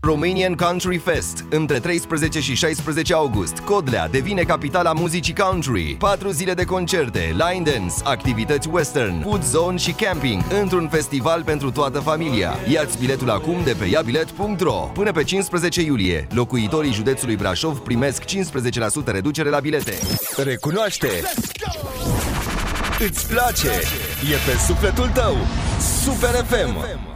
Romanian Country Fest. Între 13 și 16 august, Codlea devine capitala muzicii country. 4 zile de concerte, line dance, activități western, food zone și camping, într-un festival pentru toată familia. Ia-ți biletul acum de pe iabilet.ro. Până pe 15 iulie, locuitorii județului Brașov primesc 15% reducere la bilete. Recunoaște! Îți place! E pe sufletul tău! Super FM!